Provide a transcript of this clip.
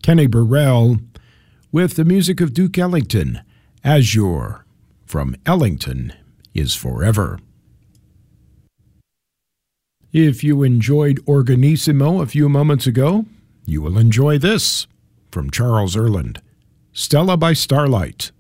Kenny Burrell with the music of Duke Ellington, Azure, from Ellington is Forever. If you enjoyed Organissimo a few moments ago, you will enjoy this from Charles Earland, Stella by Starlight.